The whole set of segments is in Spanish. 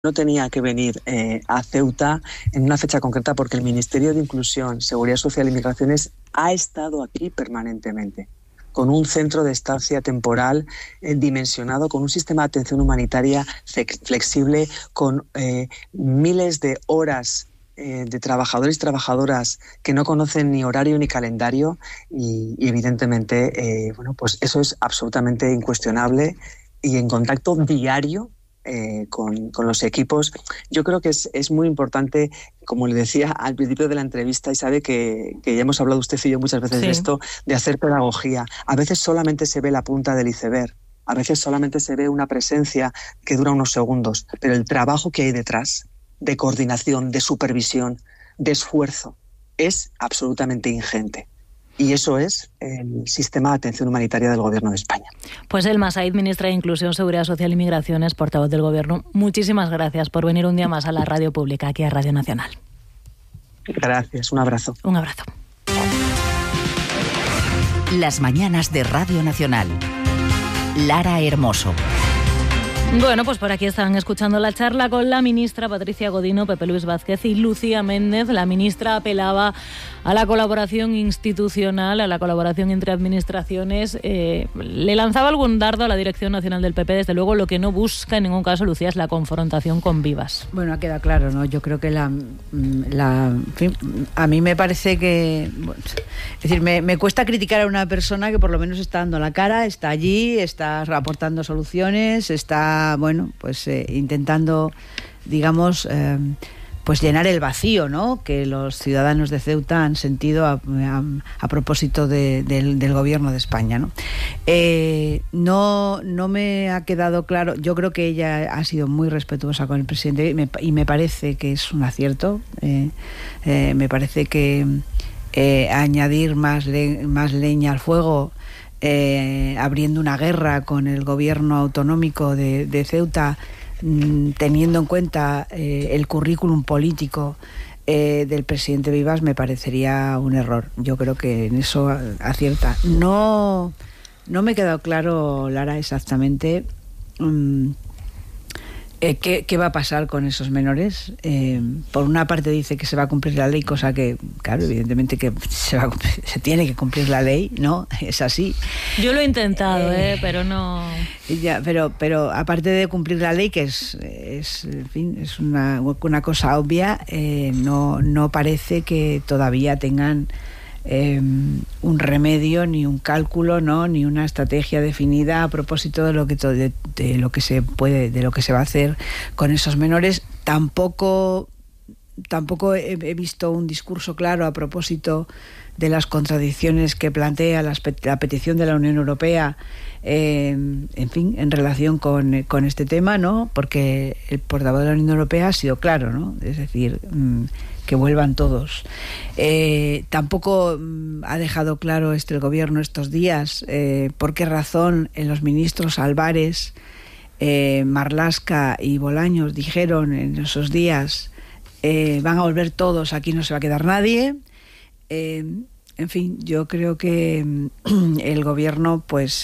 no tenía que venir a Ceuta en una fecha concreta porque el Ministerio de Inclusión, Seguridad Social y Migraciones ha estado aquí permanentemente, con un centro de estancia temporal dimensionado, con un sistema de atención humanitaria flexible, con miles de horas de trabajadores y trabajadoras que no conocen ni horario ni calendario y evidentemente, pues eso es absolutamente incuestionable y en contacto diario con los equipos. Yo creo que es muy importante, como le decía al principio de la entrevista, y sabe que ya hemos hablado usted y yo muchas veces de esto, de hacer pedagogía. A veces solamente se ve la punta del iceberg, a veces solamente se ve una presencia que dura unos segundos, pero el trabajo que hay detrás, de coordinación, de supervisión, de esfuerzo, es absolutamente ingente. Y eso es el sistema de atención humanitaria del Gobierno de España. Pues Elma Said, ministra de Inclusión, Seguridad Social y Migraciones, portavoz del Gobierno, muchísimas gracias por venir un día más a la radio pública, aquí a Radio Nacional. Gracias, un abrazo. Un abrazo. Las mañanas de Radio Nacional. Lara Hermoso. Bueno, pues por aquí están escuchando la charla con la ministra Patricia Godino, Pepe Luis Vázquez y Lucía Méndez. La ministra apelaba a la colaboración institucional, a la colaboración entre administraciones. Le lanzaba algún dardo a la Dirección Nacional del PP. Desde luego, lo que no busca en ningún caso, Lucía, es la confrontación con Vivas. Bueno, queda claro, ¿no? Yo creo que en fin, a mí me parece que... Bueno, es decir, me cuesta criticar a una persona que por lo menos está dando la cara, está allí, está aportando soluciones, está intentando, digamos, pues llenar el vacío, ¿no?, que los ciudadanos de Ceuta han sentido a propósito del Gobierno de España, ¿no? No me ha quedado claro. Yo creo que ella ha sido muy respetuosa con el presidente y me parece que es un acierto. Me parece que añadir más leña al fuego, abriendo una guerra con el gobierno autonómico de Ceuta, teniendo en cuenta el currículum político del presidente Vivas, me parecería un error. Yo creo que en eso acierta. No me ha quedado claro, Lara, exactamente ¿qué va a pasar con esos menores? Por una parte dice que se va a cumplir la ley, cosa que, claro, evidentemente que se tiene que cumplir la ley, ¿no? Es así. Yo lo he intentado, pero no... Ya, pero aparte de cumplir la ley, que en fin, es una cosa obvia, no parece que todavía tengan un remedio, ni un cálculo, ¿no?, ni una estrategia definida a propósito de lo que se va a hacer con esos menores. Tampoco he visto un discurso claro a propósito de las contradicciones que plantea la petición de la Unión Europea, en fin, en relación con este tema, ¿no? Porque el portavoz de la Unión Europea ha sido claro, ¿no? Es decir, que vuelvan todos. Tampoco ha dejado claro el gobierno estos días por qué razón los ministros Álvarez, Marlaska y Bolaños dijeron en esos días van a volver todos, aquí no se va a quedar nadie. En fin, yo creo que el gobierno, pues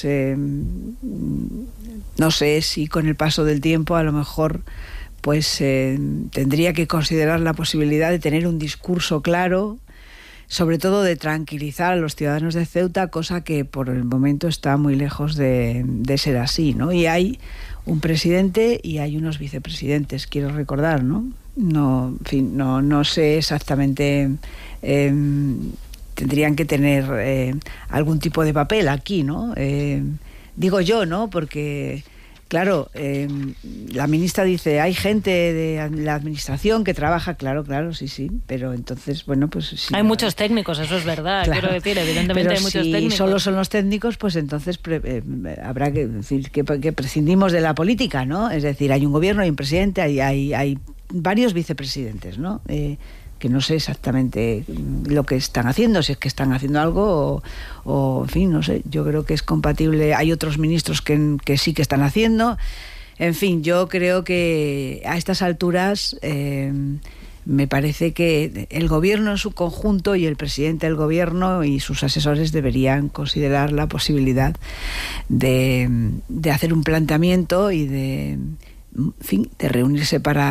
no sé si con el paso del tiempo a lo mejor pues tendría que considerar la posibilidad de tener un discurso claro, sobre todo de tranquilizar a los ciudadanos de Ceuta, cosa que por el momento está muy lejos de ser así, ¿no? Y hay un presidente y hay unos vicepresidentes, quiero recordar, ¿no? No, en fin, no sé exactamente. Tendrían que tener algún tipo de papel aquí, ¿no? Digo yo, ¿no? Porque, claro, la ministra dice, hay gente de la administración que trabaja, claro, sí, pero entonces, bueno, pues... Sí, hay muchos técnicos, eso es verdad, claro, quiero decir, evidentemente hay muchos técnicos. Si solo son los técnicos, pues entonces habrá que decir que prescindimos de la política, ¿no? Es decir, hay un gobierno, hay un presidente, hay varios vicepresidentes, ¿no? Que no sé exactamente lo que están haciendo, si es que están haciendo algo o en fin, no sé, yo creo que es compatible. Hay otros ministros que sí que están haciendo. En fin, yo creo que a estas alturas me parece que el gobierno en su conjunto y el presidente del gobierno y sus asesores deberían considerar la posibilidad de hacer un planteamiento y de en fin, de reunirse para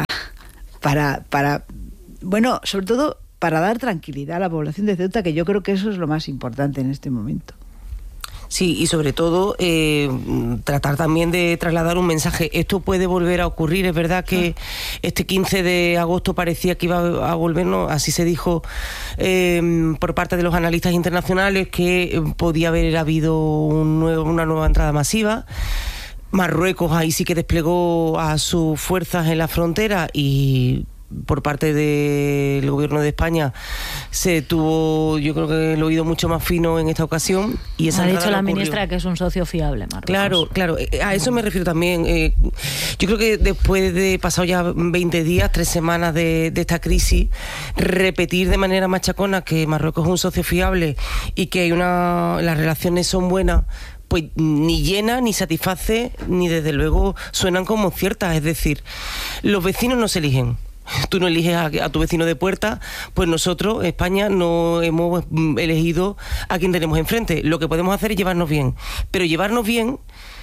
bueno, sobre todo para dar tranquilidad a la población de Ceuta, que yo creo que eso es lo más importante en este momento. Sí, y sobre todo tratar también de trasladar un mensaje. Esto puede volver a ocurrir. Es verdad que este 15 de agosto parecía que iba a volver, ¿no? Así se dijo por parte de los analistas internacionales, que podía haber habido una nueva entrada masiva. Marruecos ahí sí que desplegó a sus fuerzas en la frontera, y por parte del gobierno de España se tuvo, yo creo que el oído mucho más fino en esta ocasión, y esa ha dicho la ministra que es un socio fiable, Marruecos. Claro, a eso me refiero también. Yo creo que después de pasado ya 20 días, 3 semanas de esta crisis, repetir de manera machacona que Marruecos es un socio fiable y que las relaciones son buenas, pues ni llena, ni satisface, ni desde luego suenan como ciertas. Es decir, los vecinos no se eligen. Tú no eliges a tu vecino de puerta, pues nosotros, España, no hemos elegido a quien tenemos enfrente. Lo que podemos hacer es llevarnos bien. Pero llevarnos bien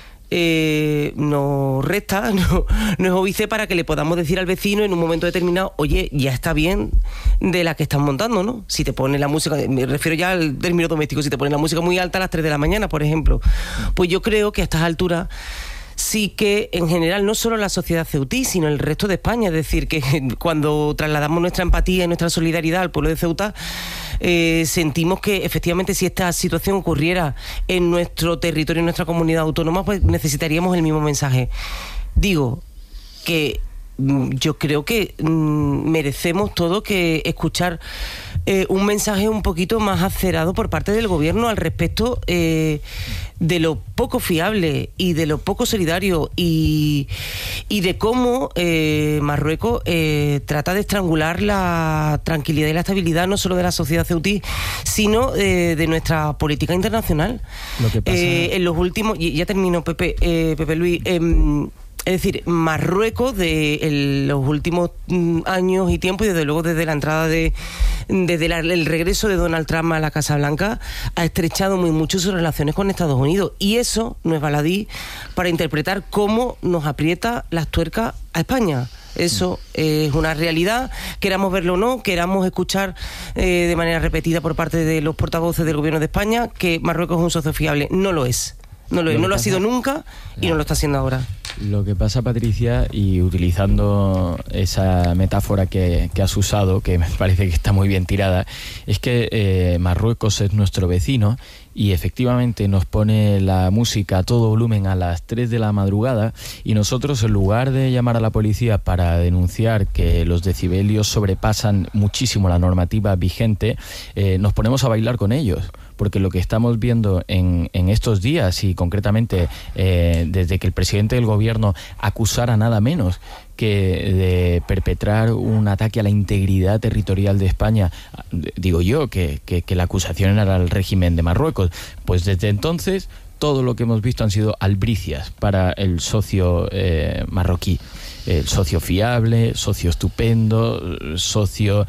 nos resta, no es óbice para que le podamos decir al vecino en un momento determinado: oye, ya está bien de la que estás montando, ¿no? Si te pones la música, me refiero ya al término doméstico, si te pones la música muy alta a las 3 de la mañana, por ejemplo, pues yo creo que a estas alturas sí que en general, no solo la sociedad ceutí, sino el resto de España, es decir, que cuando trasladamos nuestra empatía y nuestra solidaridad al pueblo de Ceuta, sentimos que efectivamente si esta situación ocurriera en nuestro territorio, en nuestra comunidad autónoma, pues necesitaríamos el mismo mensaje. Digo que yo creo que merecemos todo que escuchar un mensaje un poquito más acerado por parte del gobierno al respecto de lo poco fiable y de lo poco solidario y de cómo Marruecos trata de estrangular la tranquilidad y la estabilidad no solo de la sociedad ceutí, sino de nuestra política internacional. Lo que pasa... en los últimos, y ya termino, Pepe Luis, es decir, Marruecos en los últimos años y tiempo, y desde luego desde la entrada desde el regreso de Donald Trump a la Casa Blanca, ha estrechado muy mucho sus relaciones con Estados Unidos, y eso no es baladí para interpretar cómo nos aprieta las tuercas a España. Eso es una realidad, queramos verlo o no, queramos escuchar de manera repetida por parte de los portavoces del gobierno de España que Marruecos es un socio fiable. No lo es. No lo ha sido nunca y no lo está haciendo ahora. Lo que pasa, Patricia, y utilizando esa metáfora que has usado, que me parece que está muy bien tirada, es que Marruecos es nuestro vecino y efectivamente nos pone la música a todo volumen a las 3 de la madrugada, y nosotros, en lugar de llamar a la policía para denunciar que los decibelios sobrepasan muchísimo la normativa vigente, nos ponemos a bailar con ellos. Porque lo que estamos viendo en estos días, y concretamente desde que el presidente del gobierno acusara nada menos que de perpetrar un ataque a la integridad territorial de España, digo yo que la acusación era al régimen de Marruecos, pues desde entonces todo lo que hemos visto han sido albricias para el socio marroquí. El socio fiable, socio estupendo, socio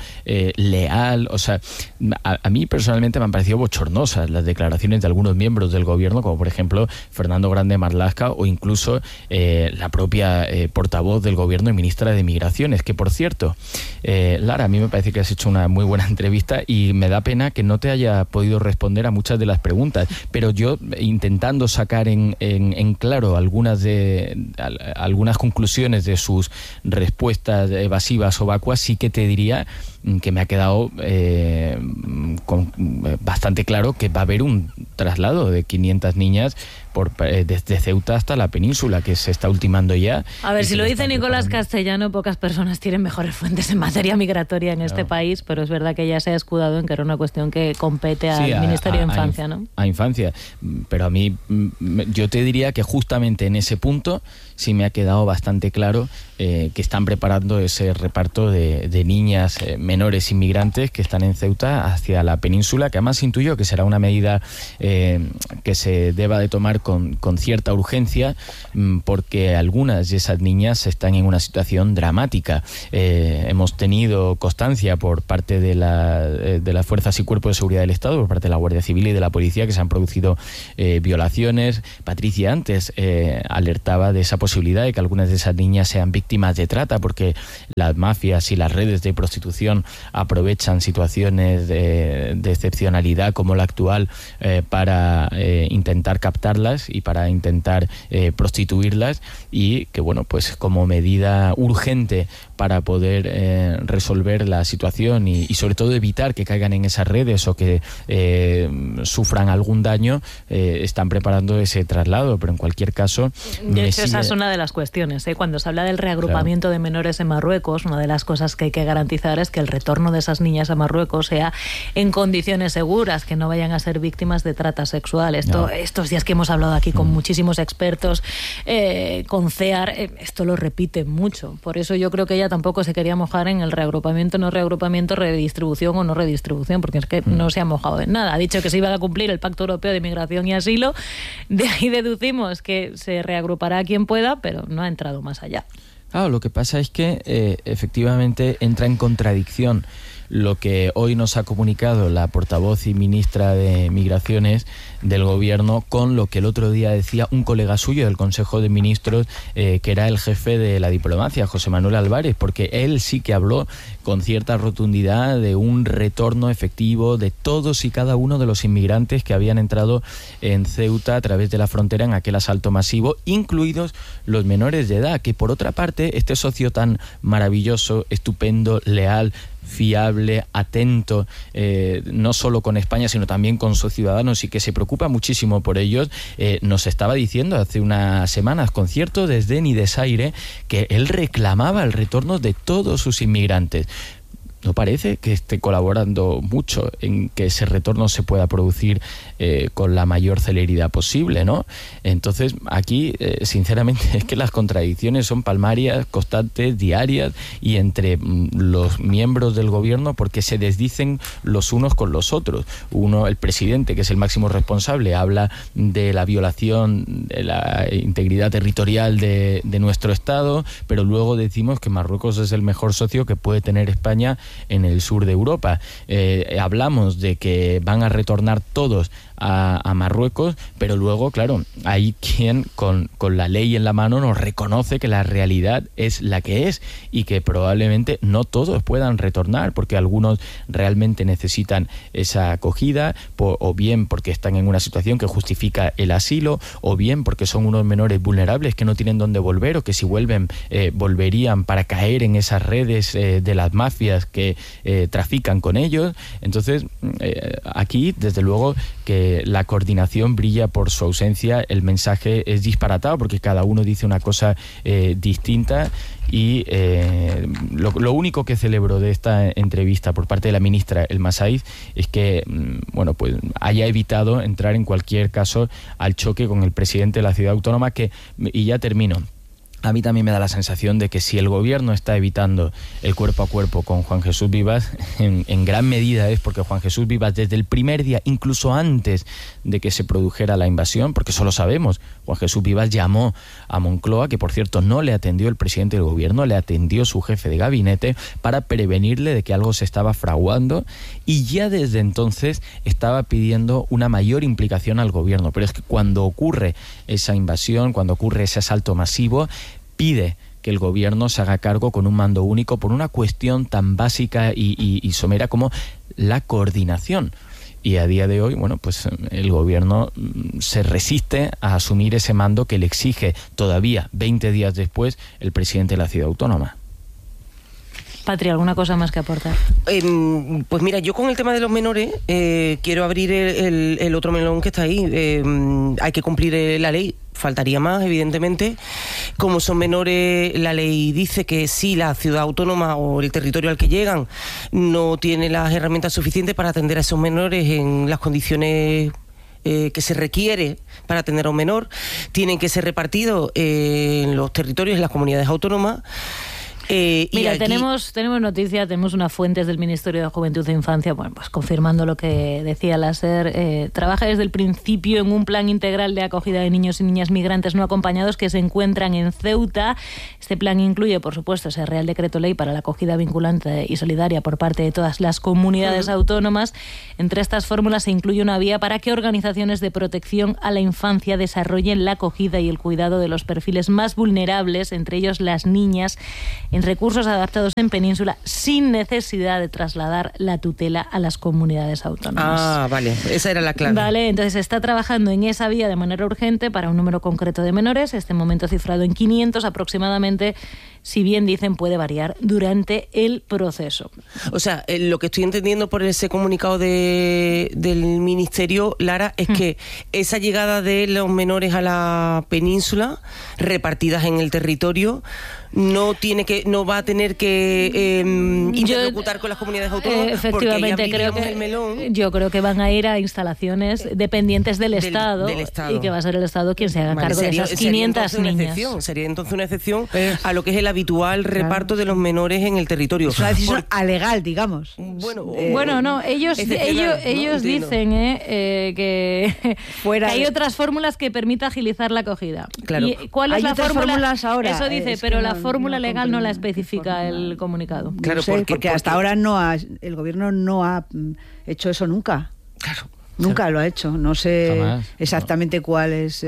leal. O sea, a mí personalmente me han parecido bochornosas las declaraciones de algunos miembros del gobierno, como por ejemplo Fernando Grande Marlaska, o incluso la propia portavoz del gobierno y ministra de Migraciones, que por cierto, Lara, a mí me parece que has hecho una muy buena entrevista y me da pena que no te haya podido responder a muchas de las preguntas, pero yo, intentando sacar en claro algunas conclusiones de sus respuestas evasivas o vacuas, sí que te diría que me ha quedado bastante claro que va a haber un traslado de 500 niñas desde Ceuta hasta la península, que se está ultimando ya. A ver, si lo dice Nicolás Castellano, pocas personas tienen mejores fuentes en materia migratoria en este país, pero es verdad que ya se ha escudado en que era una cuestión que compete al Ministerio de Infancia, ¿no? A Infancia. Pero a mí, yo te diría que justamente en ese punto sí me ha quedado bastante claro que están preparando ese reparto de niñas menores inmigrantes que están en Ceuta hacia la península, que además intuyo que será una medida que se deba de tomar con cierta urgencia, porque algunas de esas niñas están en una situación dramática. Hemos tenido constancia por parte de las fuerzas y cuerpos de seguridad del Estado, por parte de la Guardia Civil y de la policía, que se han producido violaciones. Patricia antes alertaba de esa posibilidad de que algunas de esas niñas sean víctimas de trata, porque las mafias y las redes de prostitución aprovechan situaciones de excepcionalidad como la actual para intentar captarlas y para intentar prostituirlas, y que bueno, pues como medida urgente para poder resolver la situación y sobre todo evitar que caigan en esas redes o que sufran algún daño, están preparando ese traslado. Pero en cualquier caso, de hecho esa es una de las cuestiones, cuando se habla del reagrupamiento de menores en Marruecos, una de las cosas que hay que garantizar es que el retorno de esas niñas a Marruecos sea en condiciones seguras, que no vayan a ser víctimas de trata sexual. Estos días que hemos hablado aquí con muchísimos expertos, con CEAR, esto lo repite mucho. Por eso yo creo que ella tampoco se quería mojar en el reagrupamiento, no reagrupamiento, redistribución o no redistribución, porque es que no se ha mojado en nada. Ha dicho que se iba a cumplir el Pacto Europeo de Migración y Asilo, de ahí deducimos que se reagrupará a quien pueda, pero no ha entrado más allá. Claro, lo que pasa es que efectivamente entra en contradicción lo que hoy nos ha comunicado la portavoz y ministra de Migraciones del Gobierno con lo que el otro día decía un colega suyo del Consejo de Ministros, que era el jefe de la diplomacia, José Manuel Álvarez, porque él sí que habló con cierta rotundidad de un retorno efectivo de todos y cada uno de los inmigrantes que habían entrado en Ceuta a través de la frontera en aquel asalto masivo, incluidos los menores de edad, que por otra parte este socio tan maravilloso, estupendo, leal, fiable, atento, no solo con España sino también con sus ciudadanos, y que se preocupa muchísimo por ellos, nos estaba diciendo hace unas semanas con cierto desdén y desaire que él reclamaba el retorno de todos sus inmigrantes. No parece que esté colaborando mucho en que ese retorno se pueda producir con la mayor celeridad posible, ¿no? Entonces, aquí, sinceramente, es que las contradicciones son palmarias, constantes, diarias, y entre los miembros del gobierno, porque se desdicen los unos con los otros. Uno, el presidente, que es el máximo responsable, habla de la violación de la integridad territorial de nuestro Estado, pero luego decimos que Marruecos es el mejor socio que puede tener España en el sur de Europa. Hablamos de que van a retornar todos a Marruecos, pero luego, claro, hay quien con la ley en la mano nos reconoce que la realidad es la que es y que probablemente no todos puedan retornar, porque algunos realmente necesitan esa acogida, o bien porque están en una situación que justifica el asilo, o bien porque son unos menores vulnerables que no tienen dónde volver, o que si vuelven volverían para caer en esas redes de las mafias que trafican con ellos. Entonces, aquí, desde luego, que la coordinación brilla por su ausencia. El mensaje es disparatado porque cada uno dice una cosa distinta, y lo único que celebro de esta entrevista por parte de la ministra El Masaid es que bueno, pues haya evitado entrar en cualquier caso al choque con el presidente de la ciudad autónoma, y ya termino. A mí también me da la sensación de que si el gobierno está evitando el cuerpo a cuerpo con Juan Jesús Vivas, en gran medida es porque Juan Jesús Vivas, desde el primer día, incluso antes de que se produjera la invasión, porque eso lo sabemos, Juan Jesús Vivas llamó a Moncloa, que por cierto no le atendió el presidente del gobierno, le atendió su jefe de gabinete para prevenirle de que algo se estaba fraguando, y ya desde entonces estaba pidiendo una mayor implicación al gobierno. Pero es que cuando ocurre esa invasión, cuando ocurre ese asalto masivo, pide que el gobierno se haga cargo con un mando único por una cuestión tan básica y somera como la coordinación. Y a día de hoy, bueno, pues el gobierno se resiste a asumir ese mando que le exige todavía, 20 días después, el presidente de la ciudad autónoma. Patria, ¿alguna cosa más que aportar? Pues mira, yo con el tema de los menores quiero abrir el otro melón que está ahí. Hay que cumplir la ley. Faltaría más, evidentemente. Como son menores, la ley dice que si la ciudad autónoma o el territorio al que llegan no tiene las herramientas suficientes para atender a esos menores en las condiciones que se requiere para atender a un menor, tienen que ser repartidos en los territorios, en las comunidades autónomas. Mira, aquí tenemos noticia, tenemos unas fuentes del Ministerio de Juventud e Infancia, bueno, pues confirmando lo que decía la SER. Trabaja desde el principio en un plan integral de acogida de niños y niñas migrantes no acompañados que se encuentran en Ceuta. Este plan incluye, por supuesto, ese Real Decreto Ley para la acogida vinculante y solidaria por parte de todas las comunidades autónomas. Entre estas fórmulas se incluye una vía para que organizaciones de protección a la infancia desarrollen la acogida y el cuidado de los perfiles más vulnerables, entre ellos las niñas, en recursos adaptados en Península, sin necesidad de trasladar la tutela a las comunidades autónomas. Ah, vale, esa era la clave. Vale, entonces se está trabajando en esa vía de manera urgente para un número concreto de menores, este momento cifrado en 500 aproximadamente, si bien dicen puede variar durante el proceso. O sea, lo que estoy entendiendo por ese comunicado del Ministerio, Lara, es que esa llegada de los menores a la península, repartidas en el territorio, no va a tener que interlocutar con las comunidades autónomas. Efectivamente, yo creo que van a ir a instalaciones dependientes del Estado, y que va a ser el Estado quien se haga cargo de esas 500 niñas. Sería entonces una excepción a lo que es el habitual reparto de los menores en el territorio. Es una decisión alegal, digamos. Bueno, no, ellos dicen que hay otras fórmulas que permita agilizar la acogida. Claro. ¿Y cuál es la fórmula? Ahora, eso dice, pero la fórmula legal no la especifica el comunicado. Claro, no sé, porque hasta ahora el gobierno no ha hecho eso nunca. Claro. Nunca lo ha hecho. No sé jamás, exactamente cuál es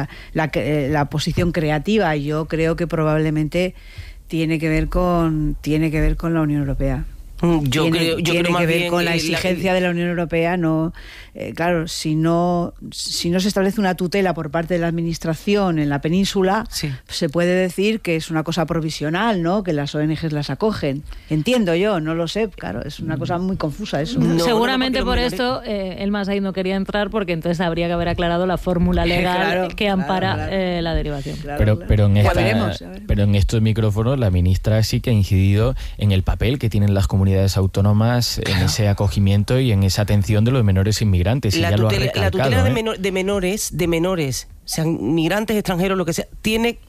la posición creativa. Yo creo que probablemente tiene que ver con la Unión Europea. Tiene que ver con la exigencia de la Unión Europea. No, claro, si no se establece una tutela por parte de la administración en la península, se puede decir que es una cosa provisional, ¿no? Que las ONGs las acogen. Entiendo yo, no lo sé. Claro, es una cosa muy confusa eso. Seguramente por esto el Masai no quería entrar, porque entonces habría que haber aclarado la fórmula legal que ampara la derivación. Pero en estos micrófonos la ministra sí que ha incidido en el papel que tienen las comunidades autónomas en ese acogimiento y en esa atención de los menores inmigrantes. La tutela de menores, sean migrantes, extranjeros, lo que sea, tiene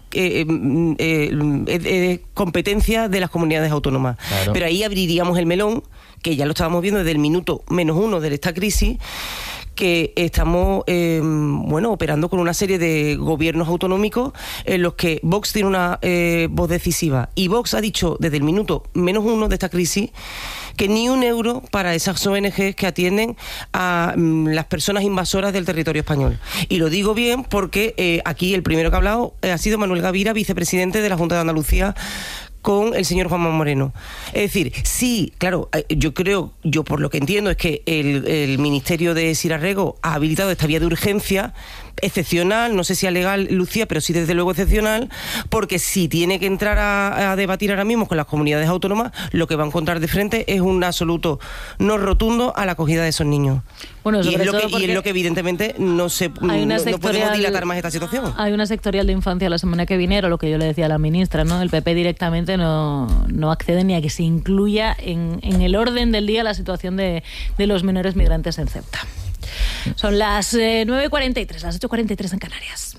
competencia de las comunidades autónomas. Claro. Pero ahí abriríamos el melón, que ya lo estábamos viendo desde el minuto -1 de esta crisis, que estamos operando con una serie de gobiernos autonómicos en los que Vox tiene una voz decisiva. Y Vox ha dicho desde el minuto -1 de esta crisis que ni un euro para esas ONGs que atienden a las personas invasoras del territorio español. Y lo digo bien porque aquí el primero que ha hablado ha sido Manuel Gavira, vicepresidente de la Junta de Andalucía, con el señor Juanma Moreno. Es decir, sí, claro, yo por lo que entiendo es que el Ministerio de Sirarrego ha habilitado esta vía de urgencia excepcional, no sé si es legal, Lucía, pero sí desde luego excepcional, porque si tiene que entrar a debatir ahora mismo con las comunidades autónomas, lo que va a encontrar de frente es un absoluto no rotundo a la acogida de esos niños. Bueno, y es lo que evidentemente no podemos dilatar más esta situación. Hay una sectorial de infancia la semana que viene, era lo que yo le decía a la ministra, ¿no? El PP directamente no accede ni a que se incluya en el orden del día la situación de los menores migrantes en Ceuta. Son las 9:43, las 8:43 en Canarias.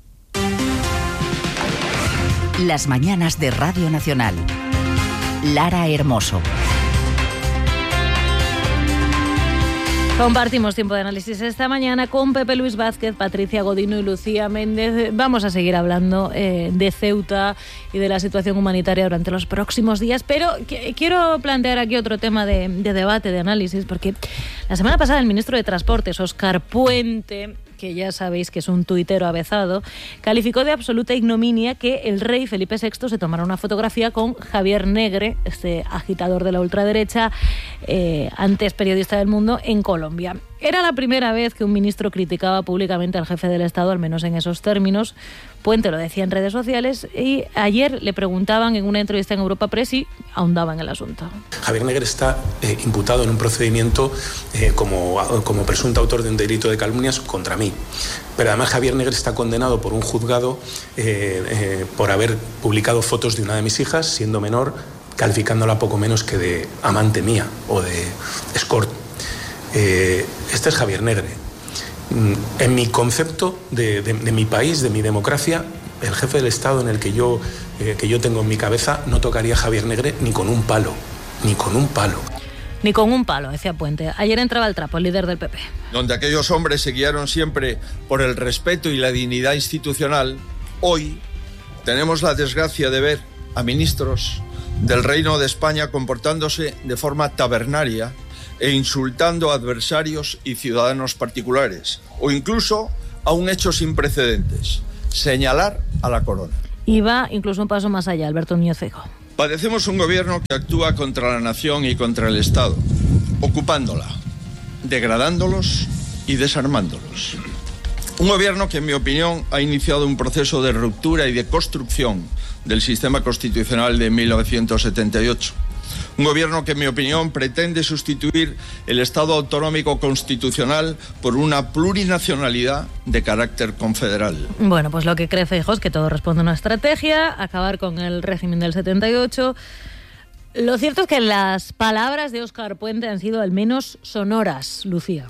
Las mañanas de Radio Nacional. Lara Hermoso. Compartimos tiempo de análisis esta mañana con Pepe Luis Vázquez, Patricia Godino y Lucía Méndez. Vamos a seguir hablando de Ceuta y de la situación humanitaria durante los próximos días, pero quiero plantear aquí otro tema de debate, de análisis, porque la semana pasada el ministro de Transportes, Óscar Puente, que ya sabéis que es un tuitero avezado, calificó de absoluta ignominia que el rey Felipe VI se tomara una fotografía con Javier Negre, este agitador de la ultraderecha, antes periodista del Mundo, en Colombia. Era la primera vez que un ministro criticaba públicamente al jefe del Estado, al menos en esos términos. Puente lo decía en redes sociales y ayer le preguntaban en una entrevista en Europa Press y ahondaba en el asunto. Javier Negre está imputado en un procedimiento como presunto autor de un delito de calumnias contra mí. Pero además Javier Negre está condenado por un juzgado por haber publicado fotos de una de mis hijas, siendo menor, calificándola poco menos que de amante mía o de escort. Este es Javier Negre. En mi concepto de mi país, de mi democracia, el jefe del Estado en el que yo tengo en mi cabeza no tocaría a Javier Negre ni con un palo, ni con un palo. Ni con un palo, decía Puente. Ayer entraba el Trapo, el líder del PP. Donde aquellos hombres se guiaron siempre por el respeto y la dignidad institucional, hoy tenemos la desgracia de ver a ministros del Reino de España comportándose de forma tabernaria e insultando a adversarios y ciudadanos particulares, o incluso a un hecho sin precedentes, señalar a la corona. Y va incluso un paso más allá, Alberto Núñez Feijóo. Padecemos un gobierno que actúa contra la nación y contra el Estado, ocupándola, degradándolos y desarmándolos. Un gobierno que, en mi opinión, ha iniciado un proceso de ruptura y de construcción del sistema constitucional de 1978. Un gobierno que, en mi opinión, pretende sustituir el Estado autonómico constitucional por una plurinacionalidad de carácter confederal. Bueno, pues lo que cree Feijóo es que todo responde a una estrategia, acabar con el régimen del 78. Lo cierto es que las palabras de Óscar Puente han sido al menos sonoras, Lucía.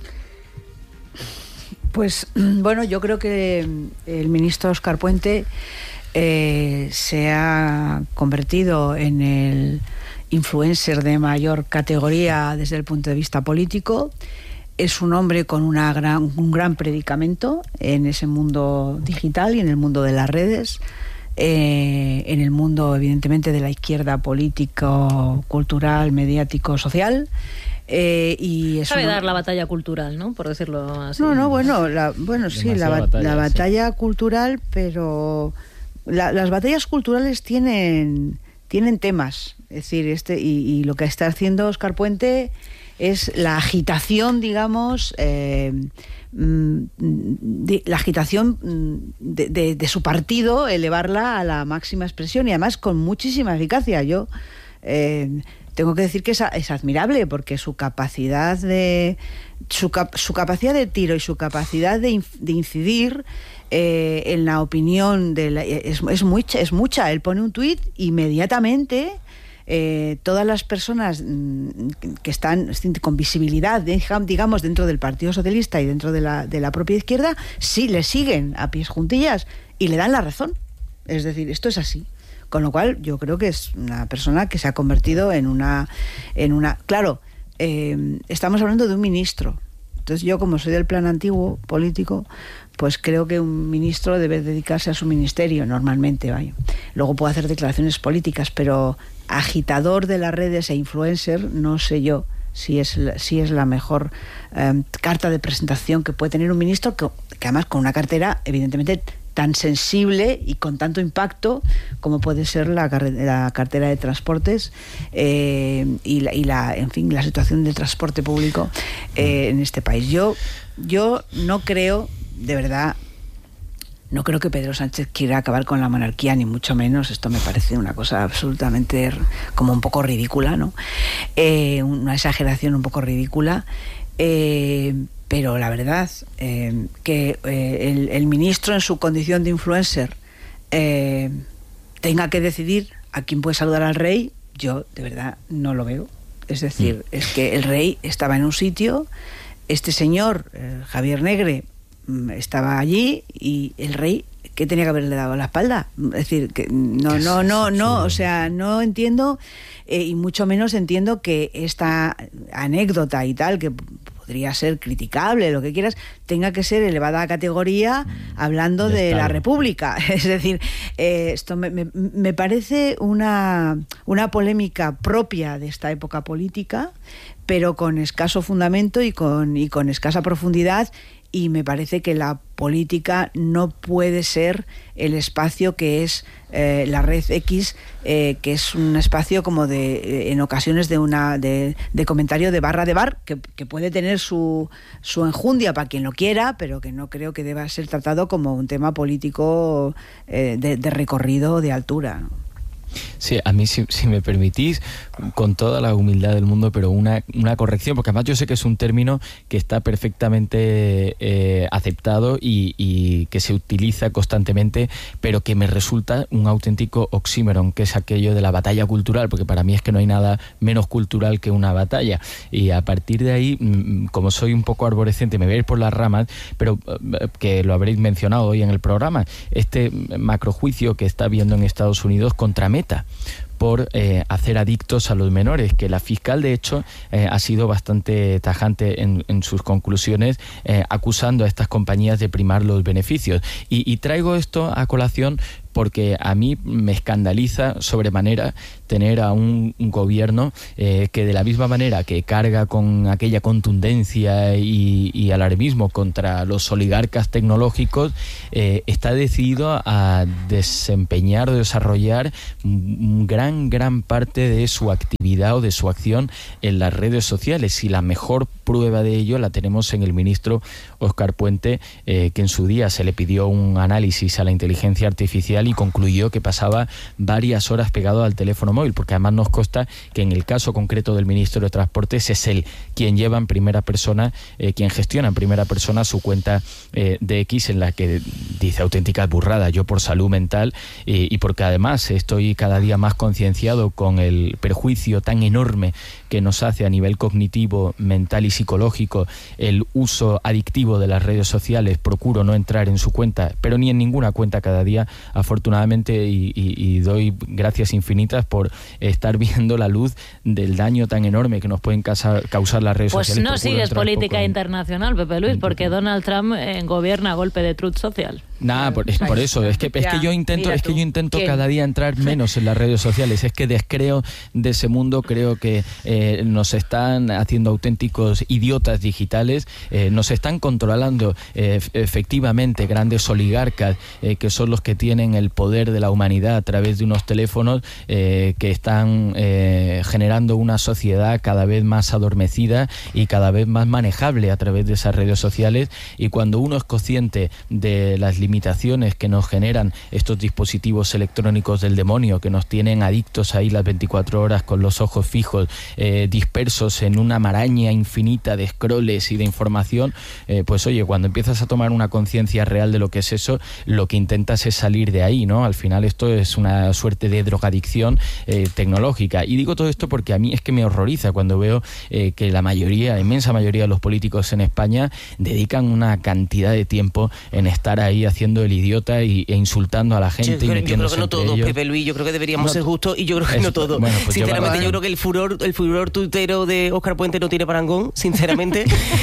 Pues bueno, yo creo que el ministro Óscar Puente se ha convertido en el influencer de mayor categoría desde el punto de vista político. Es un hombre con un gran predicamento en ese mundo digital y en el mundo de las redes, en el mundo evidentemente de la izquierda político, cultural, mediático, social. Y sabe dar la batalla cultural, ¿no? Por decirlo así. La batalla cultural, pero las batallas culturales tienen temas. Es decir, y lo que está haciendo Óscar Puente es la agitación, digamos, la agitación de su partido, elevarla a la máxima expresión y además con muchísima eficacia. Yo tengo que decir que es admirable porque su capacidad de tiro y su capacidad de incidir en la opinión es mucha. Él pone un tuit, inmediatamente todas las personas que están con visibilidad, digamos, dentro del Partido Socialista y dentro de la propia izquierda, sí le siguen a pies juntillas y le dan la razón. Es decir, esto es así. Con lo cual, yo creo que es una persona que se ha convertido en una claro, estamos hablando de un ministro. Entonces yo, como soy del plan antiguo político, pues creo que un ministro debe dedicarse a su ministerio normalmente, vaya. Luego puede hacer declaraciones políticas, pero agitador de las redes e influencer, no sé yo si es la mejor carta de presentación que puede tener un ministro, que además con una cartera evidentemente tan sensible y con tanto impacto como puede ser la cartera de transportes y la situación del transporte público en este país. Yo no creo, de verdad, no creo que Pedro Sánchez quiera acabar con la monarquía, ni mucho menos. Esto me parece una cosa absolutamente como un poco ridícula, ¿no? Una exageración un poco ridícula. Pero la verdad, que el ministro en su condición de influencer tenga que decidir a quién puede saludar al rey, yo de verdad no lo veo. Es decir, es que el rey estaba en un sitio, este señor, Javier Negre, estaba allí y el rey, ¿qué tenía que haberle dado la espalda? Es decir, que no, o sea, no entiendo, y mucho menos entiendo que esta anécdota y tal, que podría ser criticable, lo que quieras, tenga que ser elevada a categoría hablando de la República. Es decir, esto me parece una polémica propia de esta época política, pero con escaso fundamento y con escasa profundidad. Y me parece que la política no puede ser el espacio que es la red X, que es un espacio como en ocasiones de comentario de barra de bar, que puede tener su enjundia para quien lo quiera, pero que no creo que deba ser tratado como un tema político de recorrido de altura, ¿no? Sí, a mí, si me permitís, con toda la humildad del mundo, pero una corrección, porque además yo sé que es un término que está perfectamente aceptado y que se utiliza constantemente, pero que me resulta un auténtico oxímoron, que es aquello de la batalla cultural, porque para mí es que no hay nada menos cultural que una batalla. Y a partir de ahí, como soy un poco arborescente, me voy a ir por las ramas, pero que lo habréis mencionado hoy en el programa, este macrojuicio que está habiendo en Estados Unidos contra Meta por hacer adictos a los menores, que la fiscal de hecho ha sido bastante tajante en sus conclusiones, acusando a estas compañías de primar los beneficios. Y traigo esto a colación porque a mí me escandaliza sobremanera tener a un gobierno que, de la misma manera que carga con aquella contundencia y alarmismo contra los oligarcas tecnológicos, está decidido a desempeñar o desarrollar gran parte de su actividad o de su acción en las redes sociales. Y la mejor prueba de ello la tenemos en el ministro Óscar Puente, que en su día se le pidió un análisis a la inteligencia artificial y concluyó que pasaba varias horas pegado al teléfono móvil, porque además nos consta que en el caso concreto del ministro de Transportes es él quien lleva en primera persona, quien gestiona en primera persona su cuenta de X, en la que dice auténticas burradas. Yo, por salud mental y porque además estoy cada día más concienciado con el perjuicio tan enorme que nos hace a nivel cognitivo, mental y psicológico el uso adictivo de las redes sociales, procuro no entrar en su cuenta, pero ni en ninguna cuenta cada día, afortunadamente, y doy gracias infinitas por estar viendo la luz del daño tan enorme que nos pueden causar las redes sociales. Pues no sigues política internacional, Pepe Luis, porque Donald Trump gobierna a golpe de truth social. Nada, por eso, es que yo intento cada día entrar menos en las redes sociales. Es que descreo de ese mundo, creo que nos están haciendo auténticos idiotas digitales, nos están controlando efectivamente grandes oligarcas que son los que tienen el poder de la humanidad a través de unos teléfonos que están generando una sociedad cada vez más adormecida y cada vez más manejable a través de esas redes sociales. Y cuando uno es consciente de las limitaciones que nos generan estos dispositivos electrónicos del demonio, que nos tienen adictos ahí las 24 horas con los ojos fijos, dispersos en una maraña infinita de scrolls y de información, pues oye, cuando empiezas a tomar una conciencia real de lo que es eso, lo que intentas es salir de ahí, ¿no? Al final esto es una suerte de drogadicción tecnológica. Y digo todo esto porque a mí es que me horroriza cuando veo que la inmensa mayoría de los políticos en España dedican una cantidad de tiempo en estar ahí haciendo el idiota e insultando a la gente. Yo creo que no todos, Pepe Luis, yo creo que deberíamos ser justos, y yo creo que no todos. Bueno, pues sinceramente, yo creo que el furor tuitero de Óscar Puente no tiene parangón, sinceramente.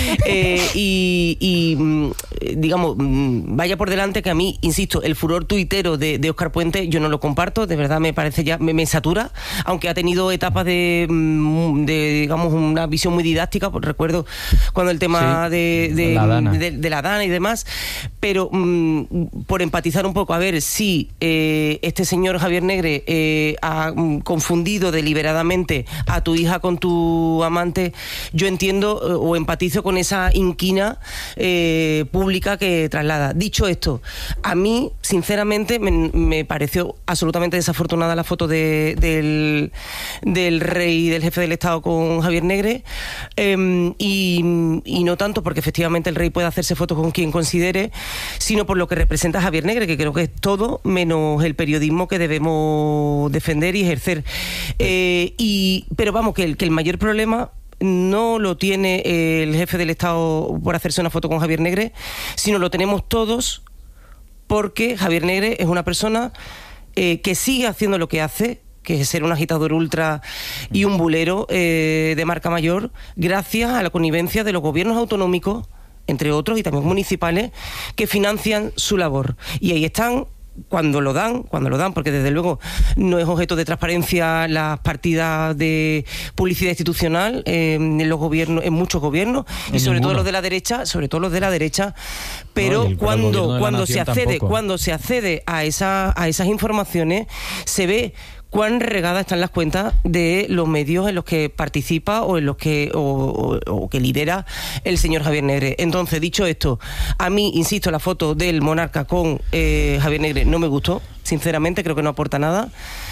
Digamos, vaya por delante que a mí, insisto, el furor tuitero de Óscar Puente yo no lo comparto, de verdad me parece ya, me satura, aunque ha tenido etapas de digamos, una visión muy didáctica. Recuerdo cuando el tema de la Dana y demás, pero por empatizar un poco, a ver si este señor Javier Negre ha confundido deliberadamente a tu hija con tu amante, yo entiendo o empatizo con esa inquina pública que traslada. Dicho esto, a mí sinceramente me pareció absolutamente desafortunada la foto del rey, del jefe del Estado con Javier Negre, y no tanto porque efectivamente el rey puede hacerse fotos con quien considere, sino por lo que representa Javier Negre, que creo que es todo menos el periodismo que debemos defender y ejercer. Pero vamos, que el mayor problema no lo tiene el jefe del Estado por hacerse una foto con Javier Negre, sino lo tenemos todos porque Javier Negre es una persona que sigue haciendo lo que hace, que es ser un agitador ultra y un bulero de marca mayor, gracias a la connivencia de los gobiernos autonómicos, entre otros, y también municipales, que financian su labor. Y ahí están cuando lo dan, porque desde luego no es objeto de transparencia las partidas de publicidad institucional en los gobiernos, en muchos gobiernos, y sobre todo los de la derecha, pero cuando se accede a esas informaciones, se ve cuán regadas están las cuentas de los medios en los que participa o en los que o que lidera el señor Javier Negre. Entonces, dicho esto, a mí, insisto, la foto del monarca con Javier Negre no me gustó, sinceramente, creo que no aporta nada.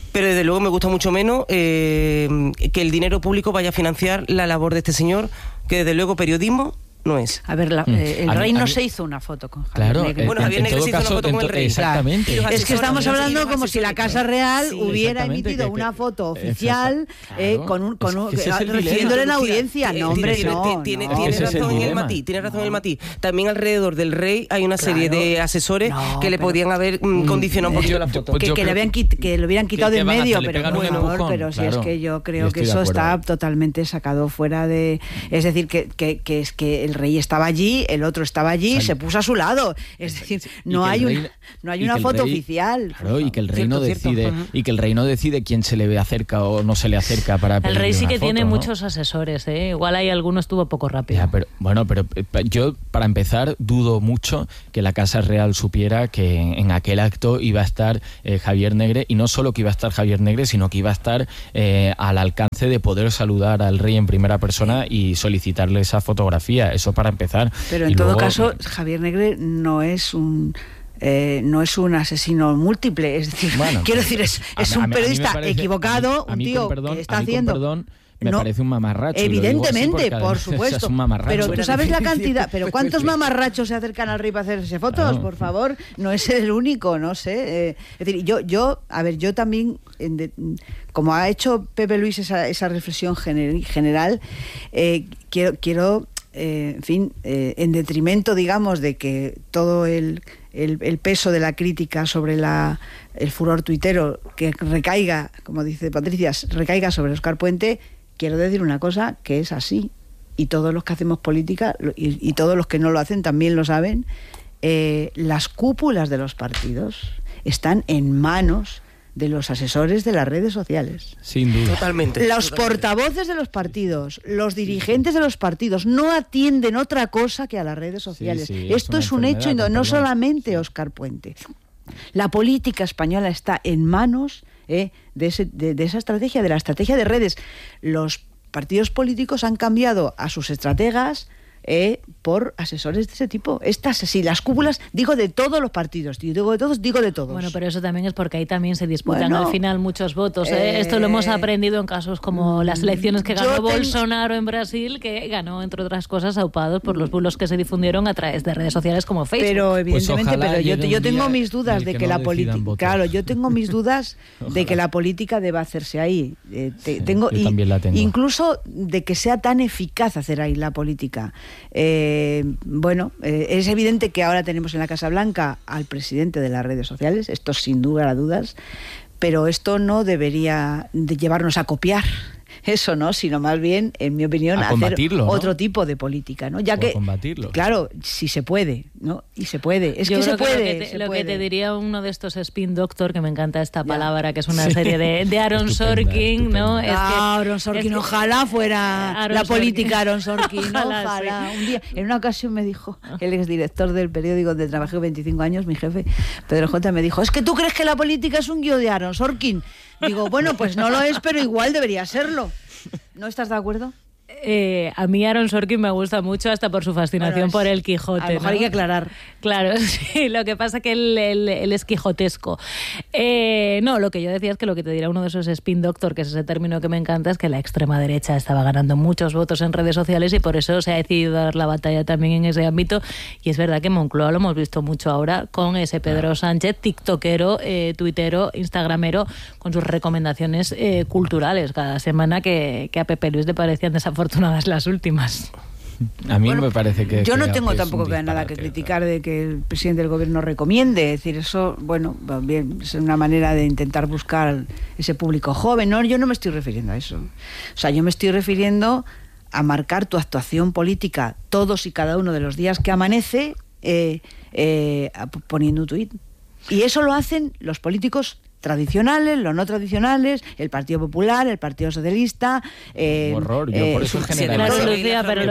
Pero desde luego me gusta mucho menos que el dinero público vaya a financiar la labor de este señor, que desde luego periodismo no es. A ver, el rey no se hizo una foto con Javier Negre. Bueno, Javier Negre se hizo una foto con el rey. Exactamente. Claro. Es que estamos hablando como si la Casa Real hubiera emitido una foto oficial recibiéndole en audiencia. No, hombre, no. Tiene razón el matiz. También alrededor del rey hay una serie de asesores que le podían haber condicionado un poquito la foto. Que lo hubieran quitado de en medio, pero si es que yo creo que eso está totalmente sacado fuera de... Es decir, que es que el rey estaba allí, el otro estaba allí, se puso a su lado. Es decir, no hay una foto oficial. Claro, y que el rey no decide, y que el rey no decide quién se le acerca o no se le acerca para pedirle el rey sí que una foto, tiene ¿no? muchos asesores, ¿eh? Igual hay alguno estuvo poco rápido. Ya, pero yo, para empezar, dudo mucho que la Casa Real supiera que en aquel acto iba a estar Javier Negre, y no solo que iba a estar Javier Negre, sino que iba a estar al alcance de poder saludar al rey en primera persona y solicitarle esa fotografía. Eso para empezar. Pero en todo caso, Javier Negre no es un asesino múltiple, es decir, quiero decir, es un periodista equivocado, un tío que está haciendo... Me parece un mamarracho. Evidentemente, por supuesto. Es un mamarracho. Pero tú sabes la cantidad. Pero ¿cuántos mamarrachos se acercan al rey para hacerse fotos? Claro. Por favor, no es el único, no sé. Es decir, yo también, como ha hecho Pepe Luis esa reflexión general, quiero en fin, en detrimento, digamos, de que todo el peso de la crítica sobre el furor tuitero que recaiga, como dice Patricia, recaiga sobre Óscar Puente. Quiero decir una cosa que es así, y todos los que hacemos política y todos los que no lo hacen también lo saben. Las cúpulas de los partidos están en manos de los asesores de las redes sociales. Sin duda. Totalmente. Los portavoces de los partidos, los dirigentes de los partidos no atienden otra cosa que a las redes sociales. Sí, esto es un hecho, y no solamente Óscar Puente. La política española está en manos de esa estrategia, de la estrategia de redes. Los partidos políticos han cambiado a sus estrategas por asesores de ese tipo. Las cúpulas, digo de todos los partidos, digo de todos. Bueno, pero eso también es porque ahí también se disputan al final muchos votos. Esto lo hemos aprendido en casos como las elecciones que ganó Bolsonaro en Brasil, que ganó, entre otras cosas, aupados por los bulos que se difundieron a través de redes sociales como Facebook. Pero evidentemente, yo tengo mis dudas de que la política... Claro, yo tengo mis dudas de que la política deba hacerse ahí. Yo también la tengo. Incluso de que sea tan eficaz hacer ahí la política. Es evidente que ahora tenemos en la Casa Blanca al presidente de las redes sociales, esto sin lugar a dudas, pero esto no debería de llevarnos a copiar eso, ¿no? Sino más bien, en mi opinión, hacer otro tipo de política, ¿no? Ya que combatirlo. Claro, si se puede, ¿no? Y se puede. Es que se puede. Lo que te diría uno de estos spin doctor, que me encanta esta palabra, que es una serie de Aaron Sorkin, ¿no? Aaron Sorkin, ojalá fuera la política Aaron Sorkin, ojalá. Un día, en una ocasión me dijo el exdirector del periódico donde trabajé 25 años, mi jefe, Pedro J, me dijo: ¿es que tú crees que la política es un guión de Aaron Sorkin? Digo, bueno, pues no lo es, pero igual debería serlo. ¿No estás de acuerdo? A mí Aaron Sorkin me gusta mucho, hasta por su fascinación por el Quijote. A lo mejor hay que aclarar. Claro, sí, lo que pasa es que él es quijotesco. Lo que yo decía es que lo que te dirá uno de esos spin doctor, que es ese término que me encanta, es que la extrema derecha estaba ganando muchos votos en redes sociales y por eso se ha decidido dar la batalla también en ese ámbito. Y es verdad que en Moncloa lo hemos visto mucho ahora con ese Pedro Sánchez, tiktokero, tuitero, instagramero, con sus recomendaciones culturales cada semana que a Pepe Luis le parecían desafortunadas las últimas. A mí me parece que... Yo no tengo tampoco nada que criticar de que el presidente del gobierno recomiende. Es decir, eso, bien, es una manera de intentar buscar ese público joven. No, yo no me estoy refiriendo a eso. O sea, yo me estoy refiriendo a marcar tu actuación política todos y cada uno de los días que amanece poniendo un tuit. Y eso lo hacen los políticos tradicionales, los no tradicionales, el Partido Popular, el Partido Socialista. Horror, yo por eso pero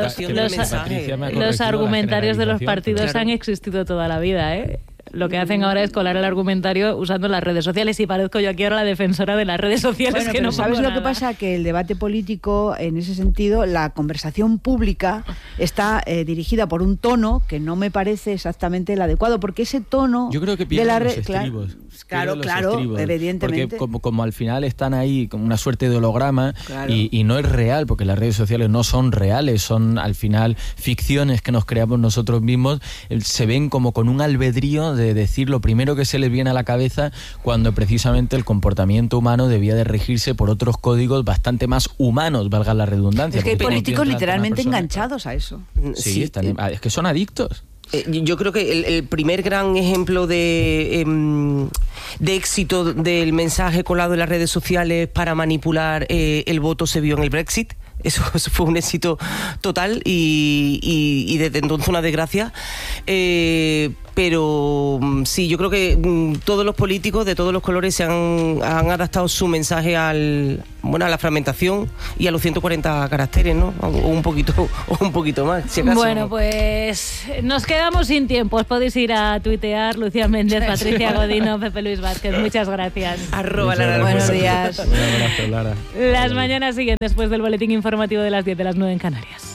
los argumentarios de los partidos han existido toda la vida, ¿eh? Lo que hacen ahora es colar el argumentario usando las redes sociales, y parezco yo aquí ahora la defensora de las redes sociales. Bueno, que no ¿sabes lo que pasa? Que el debate político, en ese sentido, la conversación pública está dirigida por un tono que no me parece exactamente el adecuado, porque ese tono... Yo creo que pierde los estribos. Claro, los claro, estribos, evidentemente. Porque como al final están ahí como una suerte de holograma, Claro. y no es real, porque las redes sociales no son reales, son al final ficciones que nos creamos nosotros mismos, se ven como con un albedrío de decir lo primero que se les viene a la cabeza, cuando precisamente el comportamiento humano debía de regirse por otros códigos bastante más humanos, valga la redundancia. Es que hay Porque tú no políticos tienes delante a una literalmente persona. enganchados a eso. Sí, es que son adictos. Yo creo que el primer gran ejemplo de éxito del mensaje colado en las redes sociales para manipular el voto se vio en el Brexit. Eso fue un éxito total y desde entonces una desgracia. Pero sí, yo creo que todos los políticos de todos los colores se han adaptado su mensaje a la fragmentación y a los 140 caracteres, ¿no? O un poquito más, si acaso. Bueno, pues nos quedamos sin tiempo. Os podéis ir a tuitear, Lucía Méndez, Patricia Godino, Pepe Luis Vázquez. Muchas gracias. @Lara. Buenos días. Un abrazo, Lara. Las mañanas siguen después del boletín informativo de las 10 de las 9 en Canarias.